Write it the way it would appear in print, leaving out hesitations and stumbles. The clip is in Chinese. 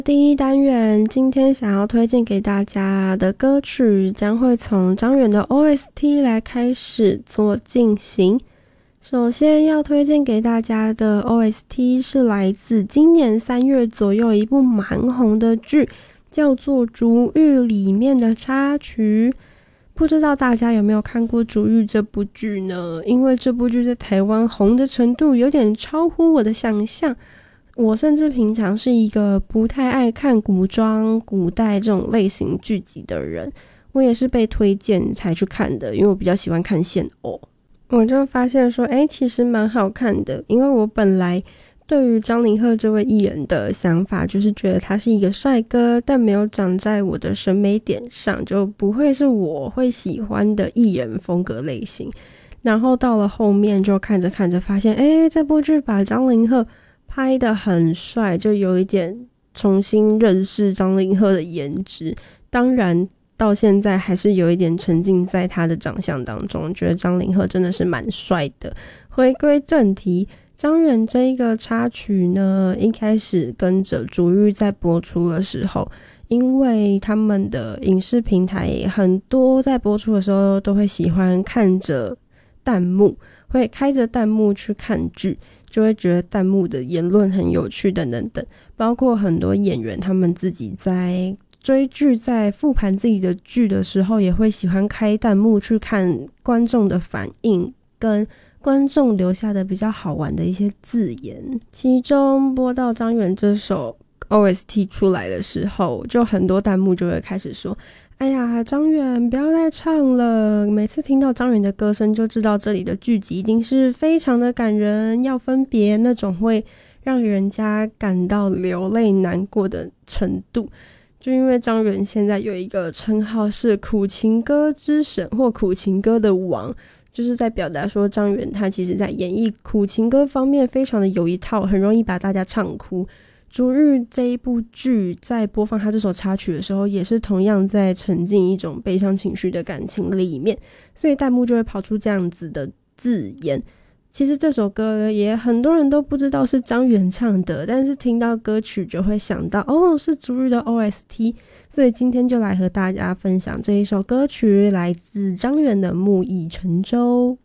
第一单元，今天想要推荐给大家的歌曲将会从张远的 OST 来开始做进行。首先要推荐给大家的 OST 是来自今年3月左右一部蛮红的剧，叫做《逐玉》里面的插曲。不知道大家有没有看过《逐玉》这部剧呢？因为这部剧在台湾红的程度有点超乎我的想象。我甚至平常是一个不太爱看古装、古代这种类型剧集的人，我也是被推荐才去看的，因为我比较喜欢看现偶。我就发现说，其实蛮好看的，因为我本来对于张凌赫这位艺人的想法就是觉得他是一个帅哥，但没有长在我的审美点上，就不会是我会喜欢的艺人风格类型。然后到了后面就看着看着发现，这部剧把张凌赫拍得很帅，就有一点重新认识张凌赫的颜值。当然到现在还是有一点沉浸在他的长相当中，觉得张凌赫真的是蛮帅的。回归正题，张远这一个插曲呢，一开始跟着逐玉在播出的时候，因为他们的影视平台很多在播出的时候都会喜欢看着弹幕，会开着弹幕去看剧，就会觉得弹幕的言论很有趣等等等。包括很多演员他们自己在追剧，在复盘自己的剧的时候，也会喜欢开弹幕去看观众的反应跟观众留下的比较好玩的一些字眼。其中播到张远这首 OST 出来的时候，就很多弹幕就会开始说，哎呀，张远不要再唱了，每次听到张远的歌声就知道这里的剧集一定是非常的感人，要分别那种会让人家感到流泪难过的程度。就因为张远现在有一个称号是苦情歌之神或苦情歌的王，就是在表达说张远他其实在演绎苦情歌方面非常的有一套，很容易把大家唱哭。逐日这一部剧在播放他这首插曲的时候，也是同样在沉浸一种悲伤情绪的感情里面，所以弹幕就会跑出这样子的字眼。其实这首歌也很多人都不知道是张远唱的，但是听到歌曲就会想到是逐日的 OST， 所以今天就来和大家分享这一首歌曲，来自张远的《木已成舟》。